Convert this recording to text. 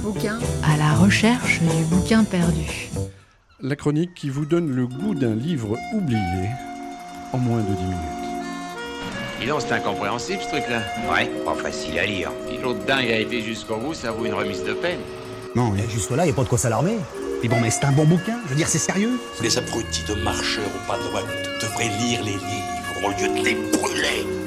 bouquin à la recherche du bouquin perdu. La chronique qui vous donne le goût d'un livre oublié en moins de 10 minutes. Dis donc, c'est incompréhensible ce truc-là. Ouais, pas facile à lire. Si l'autre dingue a été jusqu'au bout, ça vaut une remise de peine. Non, mais jusque-là, y a pas de quoi s'alarmer. Puis bon, mais c'est un bon bouquin, je veux dire, c'est sérieux. Les abrutis de marcheurs au pas de droit devraient lire les livres au lieu de les brûler.